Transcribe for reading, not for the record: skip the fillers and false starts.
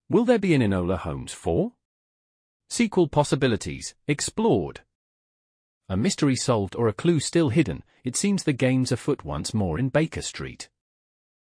Will there be an Enola Holmes 4? Sequel possibilities explored. A mystery solved or a clue still hidden, it seems the game's afoot once more in Baker Street.